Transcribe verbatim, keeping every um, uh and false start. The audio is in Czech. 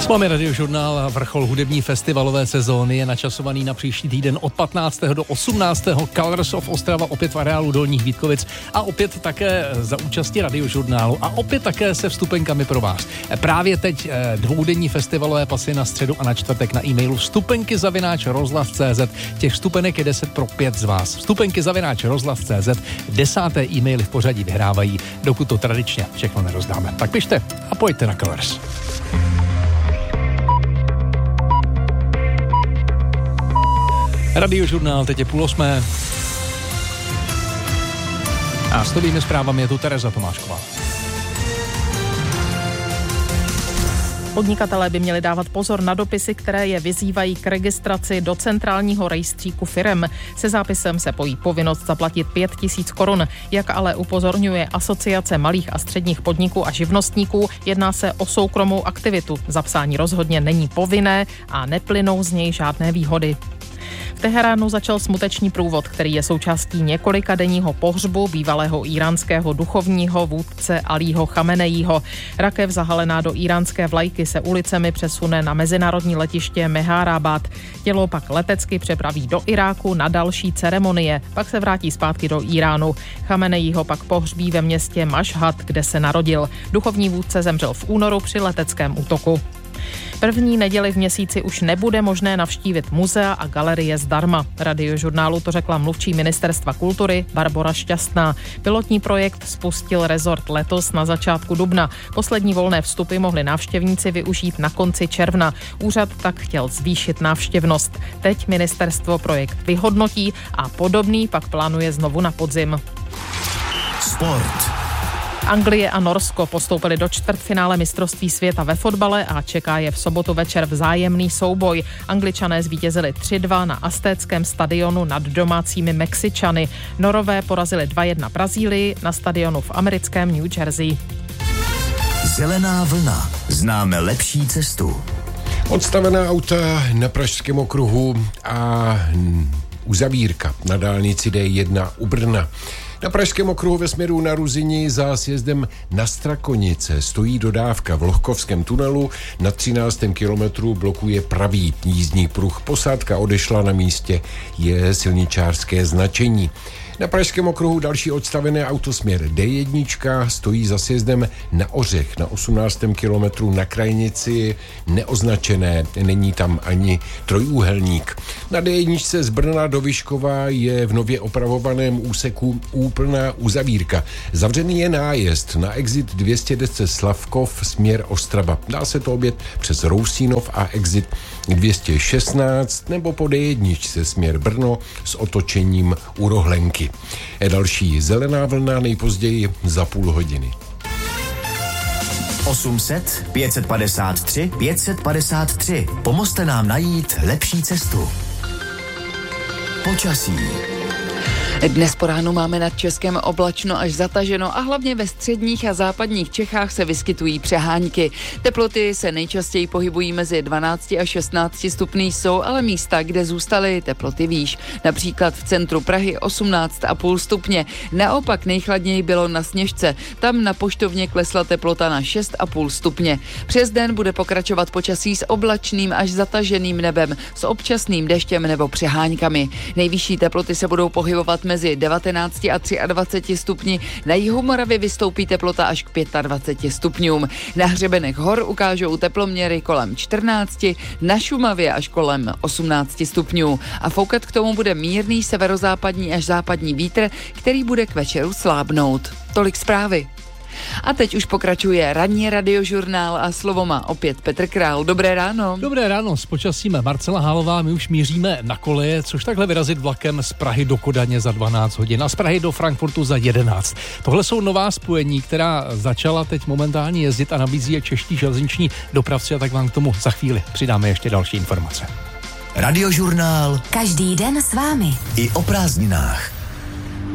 S vámi Radiožurnál a vrchol hudební festivalové sezóny je načasovaný na příští týden od patnáctého do osmnáctého Colors of Ostrava opět v areálu Dolních Vítkovic a opět také za účasti Radiožurnálu a opět také se vstupenkami pro vás. Právě teď dvoudenní festivalové pasy na středu a na čtvrtek na e-mailu vstupenky zavináč rozhlas tečka cé zet. Těch vstupenek je deset pro pět z vás. Vstupenky zavináč rozhlas tečka cé zet. Desáté e-maily v pořadí vyhrávají, dokud to tradičně všechno nerozdáme. Tak pište a pojďte na Colors. Radiožurnál, teď je půl osmé. A s novými zprávami je tu Tereza Tomášková. Podnikatelé by měli dávat pozor na dopisy, které je vyzývají k registraci do centrálního rejstříku firem. Se zápisem se pojí povinnost zaplatit pět tisíc korun. Jak ale upozorňuje Asociace malých a středních podniků a živnostníků, jedná se o soukromou aktivitu. Zapsání rozhodně není povinné a neplynou z něj žádné výhody. V Teheránu začal smuteční průvod, který je součástí několika denního pohřbu bývalého íránského duchovního vůdce Alího Chameneího. Rakev zahalená do íránské vlajky se ulicemi přesune na mezinárodní letiště Mehrabad. Tělo pak letecky přepraví do Iráku na další ceremonie, pak se vrátí zpátky do Iránu. Chameneího pak pohřbí ve městě Mašhad, kde se narodil. Duchovní vůdce zemřel v únoru při leteckém útoku. První neděli v měsíci už nebude možné navštívit muzea a galerie zdarma. Radiožurnálu to řekla mluvčí Ministerstva kultury Barbora Šťastná. Pilotní projekt spustil rezort letos na začátku dubna. Poslední volné vstupy mohli návštěvníci využít na konci června. Úřad tak chtěl zvýšit návštěvnost. Teď ministerstvo projekt vyhodnotí a podobný pak plánuje znovu na podzim. Sport. Anglie a Norsko postoupili do čtvrtfinále mistrovství světa ve fotbale a čeká je v sobotu večer vzájemný souboj. Angličané zvítězili tři dva na Aztéckém stadionu nad domácími Mexičany. Norové porazili dva jedna Brazílii na stadionu v americkém New Jersey. Zelená vlna. Známe lepší cestu. Odstavená auta na Pražském okruhu a uzavírka na dálnici D jedna u Brna. Na Pražském okruhu ve směru na Ruzini za sjezdem na Strakonice stojí dodávka v Lohkovském tunelu. Na třináctém kilometru blokuje pravý jízdní pruh. Posádka odešla, na místě je silničářské značení. Na Pražském okruhu další odstavené autosměr D jedna stojí za sjezdem na Ořech na osmnáctém kilometru na krajnici neoznačené, není tam ani trojúhelník. Na D jedna z Brna do Vyškova je v nově opravovaném úseku úplná uzavírka. Zavřený je nájezd na exit dvě stě deset Slavkov směr Ostrava. Dá se to objet přes Rousínov a exit dvě stě šestnáct nebo po D jedna se směr Brno s otočením u Rohlenky. Další zelená vlna nejpozději za půl hodiny. osm set, pět set padesát tři, pět set padesát tři. Pomozte nám najít lepší cestu. Počasí. Dnes po ránu máme nad Českem oblačno až zataženo a hlavně ve středních a západních Čechách se vyskytují přehánky. Teploty se nejčastěji pohybují mezi dvanácti a šestnácti stupny jsou, ale místa, kde zůstaly teploty výš. Například v centru Prahy osmnáct a půl stupně. Naopak nejchladněji bylo na Sněžce. Tam na Poštovně klesla teplota na šest a půl stupně. Přes den bude pokračovat počasí s oblačným až zataženým nebem, s občasným deštěm nebo přeháňkami. Nejvyšší teploty se budou pohybovat mezi devatenácti a dvaceti třemi stupni. Na jihu Moravy vystoupí teplota až k dvaceti pěti stupňům. Na hřebenech hor ukážou teploměry kolem čtrnácti, na Šumavě až kolem osmnácti stupňů. A foukat k tomu bude mírný severozápadní až západní vítr, který bude k večeru slábnout. Tolik zprávy. A teď už pokračuje ranní Radiožurnál a slovo má opět Petr Král. Dobré ráno. Dobré ráno, s počasím Marcela Hálová, my už míříme na koleje, což takhle vyrazit vlakem z Prahy do Kodaně za dvanáct hodin a z Prahy do Frankfurtu za jedenáct. Tohle jsou nová spojení, která začala teď momentálně jezdit a nabízí je čeští železniční dopravci a tak vám k tomu za chvíli přidáme ještě další informace. Radiožurnál. Každý den s vámi. I o prázdninách.